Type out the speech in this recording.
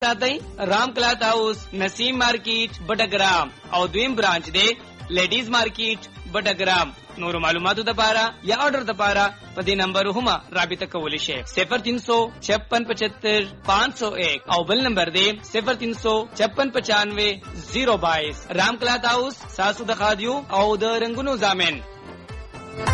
ساتي رام کلات هاوس نسیم مارکیټ بټګرام او دویم برانچ دی لیډیز مارکیټ بټګرام. نور معلوماتو د پاره یا آرډر د پاره په دې نمبر هم رابطه کولی شئ 035675 501 او بل نمبر دی 035695 022. رام کلات هاوس ساسو د خادیو او د رنگونو زامن